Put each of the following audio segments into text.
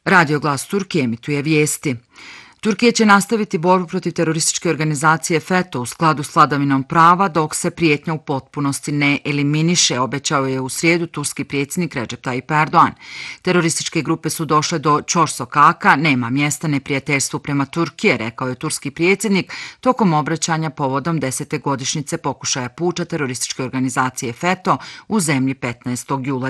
Radio Glas Turke emituje vijesti. Turkija će nastaviti borbu protiv terorističke organizacije FETÖ u skladu s vladavinom prava dok se prijetnja u potpunosti ne eliminiše, obećao je u srijedu turski predsjednik Recep Tayyip Erdoğan. Terorističke grupe su došle do Ćor Sokaka, nema mjesta neprijateljstvu prema Turkije, rekao je turski predsjednik tokom obraćanja povodom 10. godišnjice pokušaja puča terorističke organizacije FETÖ u zemlji 15. jula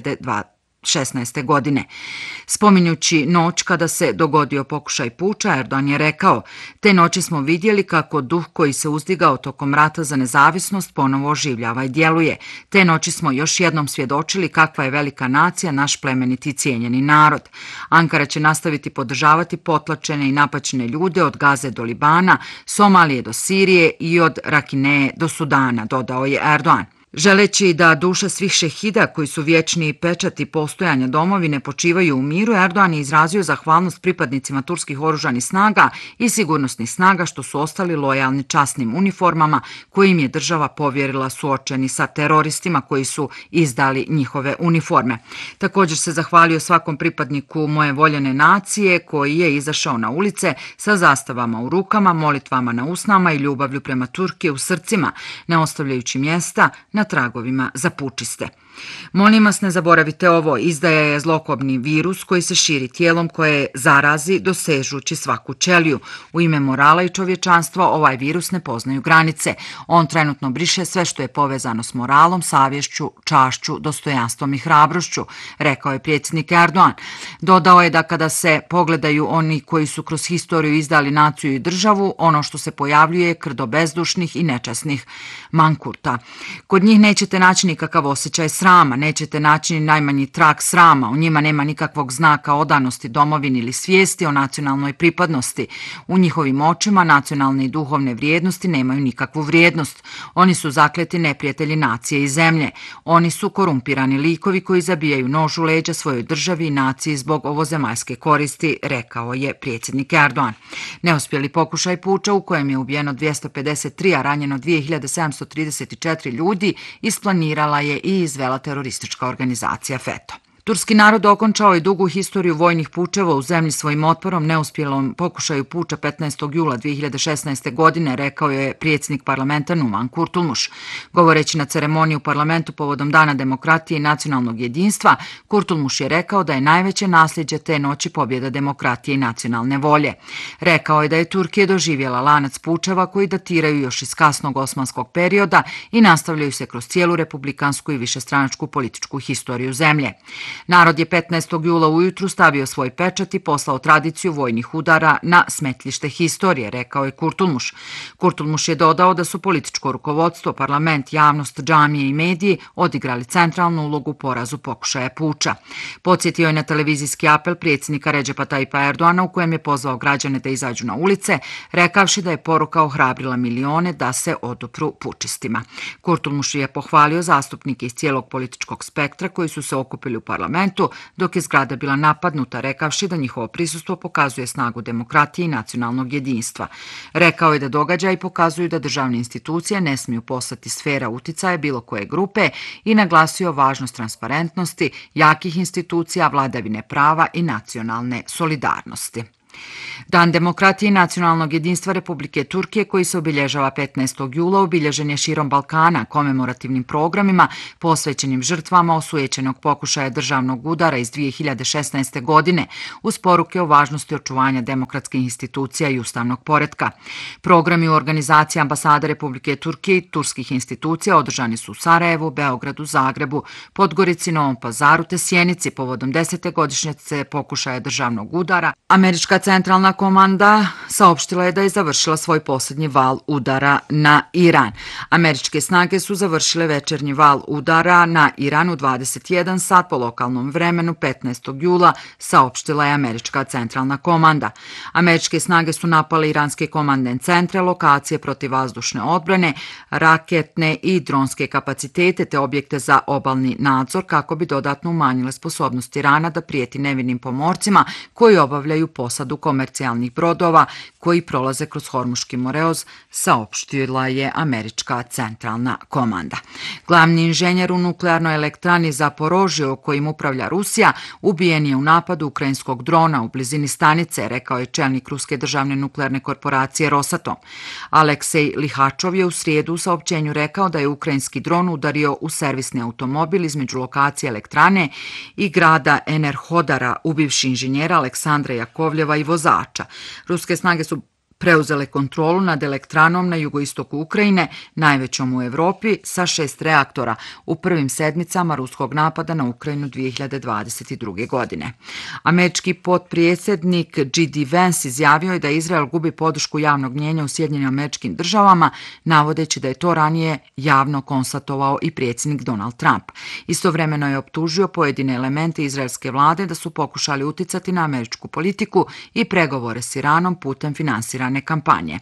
2016. godine. Spominjući noć kada se dogodio pokušaj puča, Erdoğan je rekao: "Te noći smo vidjeli kako duh koji se uzdigao tokom rata za nezavisnost ponovo oživljava i djeluje. Te noći smo još jednom svjedočili kakva je velika nacija naš plemeniti i cijenjeni narod. Ankara će nastaviti podržavati potlačene i napaćene ljude od Gaze do Libana, Somalije do Sirije i od Rakineje do Sudana", dodao je Erdoğan. Želeći da duša svih šehida koji su vječni pečati postojanja domovine počivaju u miru, Erdoğan je izrazio zahvalnost pripadnicima turskih oružanih snaga i sigurnosnih snaga što su ostali lojalni časnim uniformama koje im je država povjerila suočeni sa teroristima koji su izdali njihove uniforme. Također se zahvalio svakom pripadniku moje voljene nacije koji je izašao na ulice sa zastavama u rukama, molitvama na usnama i ljubavlju prema Turkiji u srcima, ne ostavljajući mjesta na tragovima za pučiste. "Molim vas, ne zaboravite ovo, izdaja je zlokobni virus koji se širi tijelom koje zarazi dosežući svaku ćeliju. U ime morala i čovječanstva ovaj virus ne poznaju granice. On trenutno briše sve što je povezano s moralom, savješću, čašću, dostojanstvom i hrabrošću", rekao je predsjednik Erdoğan. Dodao je da kada se pogledaju oni koji su kroz historiju izdali naciju i državu, ono što se pojavljuje je krdo bezdušnih i nečasnih mankurta. "Kod njih nećete naći nikakav osjećaj srama, nećete naći ni najmanji trag srama, u njima nema nikakvog znaka odanosti domovini ili svijesti o nacionalnoj pripadnosti. U njihovim očima nacionalne i duhovne vrijednosti nemaju nikakvu vrijednost. Oni su zakleti neprijatelji nacije i zemlje. Oni su korumpirani likovi koji zabijaju nož u leđa svojoj državi i naciji zbog ovozemaljske koristi", rekao je predsjednik Erdoğan. Neuspjeli pokušaj puča u kojem je ubijeno 253, a ranjeno 2734 ljudi isplanirala je i izvela teroristička organizacija FETÖ. Turski narod okončao je dugu historiju vojnih pučeva u zemlji svojim otporom neuspjelom pokušaju puča 15. jula 2016. godine, rekao je predsjednik parlamenta Numan Kurtulmuš. Govoreći na ceremoniji u parlamentu povodom Dana demokratije i nacionalnog jedinstva, Kurtulmuš je rekao da je najveće nasljeđe te noći pobjeda demokratije i nacionalne volje. Rekao je da je Turkija doživjela lanac pučeva koji datiraju još iz kasnog osmanskog perioda i nastavljaju se kroz cijelu republikansku i višestranačku političku historiju zemlje. Narod je 15. jula ujutru stavio svoj pečat i poslao tradiciju vojnih udara na smetlište historije, rekao je Kurtulmuš. Kurtulmuš je dodao da su političko rukovodstvo, parlament, javnost, džamije i mediji odigrali centralnu ulogu u porazu pokušaja puča. Podsjetio je na televizijski apel predsjednika Recepa Tayyipa Erdoğana u kojem je pozvao građane da izađu na ulice, rekavši da je poruka ohrabrila milione da se odupru pučistima. Kurtulmuš je pohvalio zastupnike iz cijelog političkog spektra koji su se okupili u parlamentu dok je zgrada bila napadnuta, rekavši da njihovo prisustvo pokazuje snagu demokratije i nacionalnog jedinstva. Rekao je da događaji pokazuju da državne institucije ne smiju postati sfera uticaja bilo koje grupe i naglasio važnost transparentnosti, jakih institucija, vladavine prava i nacionalne solidarnosti. Dan demokratije i nacionalnog jedinstva Republike Turkije koji se obilježava 15. jula obilježen je širom Balkana komemorativnim programima posvećenim žrtvama osujećenog pokušaja državnog udara iz 2016. godine uz poruke o važnosti očuvanja demokratskih institucija i ustavnog poretka. Programi u organizaciji ambasade Republike Turkije i turskih institucija održani su u Sarajevu, Beogradu, Zagrebu, Podgorici, Novom Pazaru te Sjenici povodom 10. godišnjice pokušaja državnog udara. Američka centralna komanda saopštila je da je završila svoj posljednji val udara na Iran. Američke snage su završile večernji val udara na Iran u 21 sat po lokalnom vremenu 15. jula, saopštila je Američka centralna komanda. Američke snage su napale iranske komandne centre, lokacije protivvazdušne odbrane, raketne i dronske kapacitete te objekte za obalni nadzor kako bi dodatno umanjile sposobnost Irana da prijeti nevinim pomorcima koji obavljaju posadu napadu komercijalnih brodova koji prolaze kroz Hormuški moreoz, saopštila je američka centralna komanda. Glavni inženjer u nuklearnoj elektrani Zaporožje, kojim upravlja Rusija, ubijen je u napadu ukrajinskog drona u blizini stanice, rekao je čelnik ruske državne nuklearne korporacije Rosatom. Aleksej Lihačov je u srijedu u saopćenju rekao da je ukrajinski dron udario u servisni automobil između lokacije elektrane i grada Enerhodara, ubivši inženjera Aleksandra Jakovljeva i vozača. Ruske snage su preuzele kontrolu nad elektranom na jugoistoku Ukrajine, najvećom u Evropi, sa 6 reaktora u prvim sedmicama ruskog napada na Ukrajinu 2022. godine. Američki potpredsjednik J.D. Vance izjavio je da Izrael gubi podršku javnog mnijenja u Sjedinjenim Američkim Državama, navodeći da je to ranije javno konstatovao i predsjednik Donald Trump. Istovremeno je optužio pojedine elemente izraelske vlade da su pokušali uticati na američku politiku i pregovore s Iranom putem finansirane kampanje.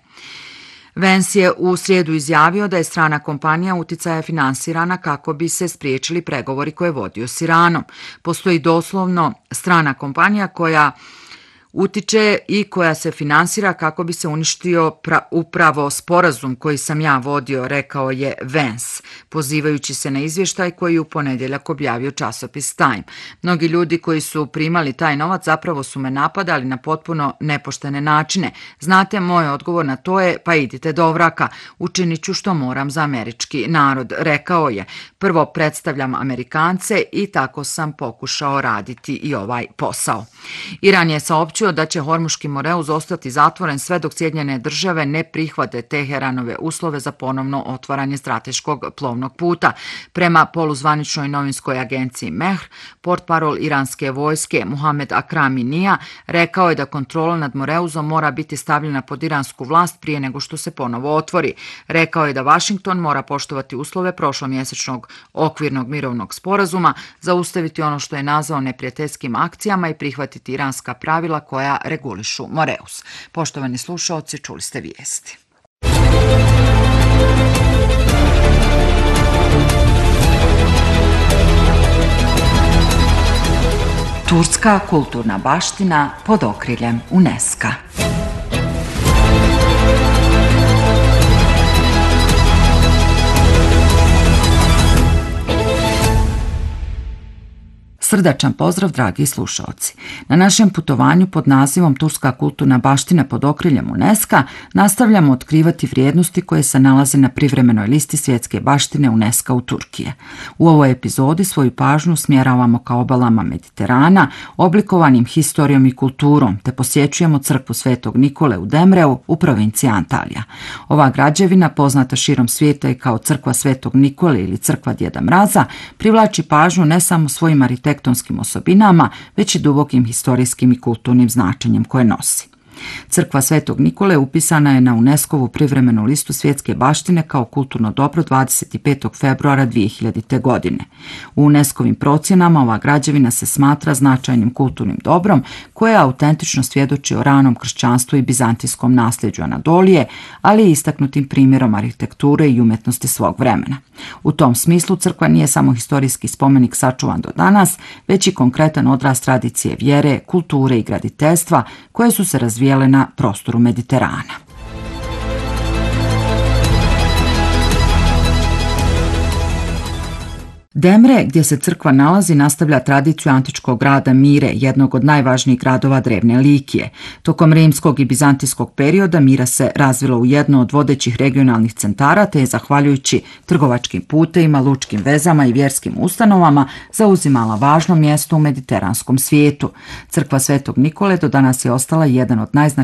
Vance je u srijedu izjavio da je strana kompanija uticaja finansirana kako bi se spriječili pregovori koje je vodio s Iranom. Postoji doslovno strana kompanija koja utiče i koja se finansira kako bi se uništio upravo sporazum koji sam ja vodio, rekao je Vance, pozivajući se na izvještaj koji je u ponedjeljak objavio časopis Time. Mnogi ljudi koji su primali taj novac zapravo su me napadali na potpuno nepoštene načine. Znate, moj odgovor na to je pa idite do vraka, učinit ću što moram za američki narod, rekao je. Prvo predstavljam Amerikance i tako sam pokušao raditi i ovaj posao. Iran je saopćio da će Hormuški moreoz ostati zatvoren sve dok Sjedinjene Države ne prihvate Teheranove uslove za ponovno otvaranje strateškog plovnog puta. Prema poluzvaničnoj novinskoj agenciji Mehr, portparol iranske vojske Mohamed Akrami Nija rekao je da kontrola nad moreozom mora biti stavljena pod iransku vlast prije nego što se ponovo otvori. Rekao je da Washington mora poštovati uslove prošlomjesečnog okvirnog mirovnog sporazuma, zaustaviti ono što je nazvao neprijateljskim akcijama i prihvatiti iranska pravila koja regulišu moreoz. Poštovani slušaoci, čuli ste vijesti. Turska kulturna baština pod okriljem UNESCO-a. Srdačan pozdrav, dragi slušaoci. Na našem putovanju pod nazivom Turska kulturna baština pod okriljem UNESCO-a nastavljamo otkrivati vrijednosti koje se nalaze na privremenoj listi svjetske baštine UNESCO u Turkije. U ovoj epizodi svoju pažnju smjeravamo ka obalama Mediterana, oblikovanim historijom i kulturom, te posjećujemo crkvu Svetog Nikole u Demreu u provinciji Antalija. Ova građevina, poznata širom svijeta i kao crkva Svetog Nikole ili crkva Djeda Mraza, privlači pažnju ne samo svojim arhitektonskim osobinama, već i dubokim historijskim i kulturnim značenjem koje nosi. Crkva Svetog Nikole upisana je na UNESCO-vu privremenu listu svjetske baštine kao kulturno dobro 25. februara 2000. godine. U UNESCO-vim procjenama ova građevina se smatra značajnim kulturnim dobrom koje autentično svjedoči o ranom kršćanstvu i bizantijskom nasljeđu Anadolije, ali i istaknutim primjerom arhitekture i umjetnosti svog vremena. U tom smislu crkva nije samo historijski spomenik sačuvan do danas, već i konkretan odraz tradicije vjere, kulture i graditeljstva koje su se razvijale na prostoru Mediterana. Demre, gdje se crkva nalazi, nastavlja tradiciju antičkog grada Mire, jednog od najvažnijih gradova drevne Likije. Tokom rimskog i bizantijskog perioda Mira se razvila u jedno od vodećih regionalnih centara, te je zahvaljujući trgovačkim putevima, lučkim vezama i vjerskim ustanovama zauzimala važno mjesto u mediteranskom svijetu. Crkva Svetog Nikole do danas je ostala jedan od najznačajnijih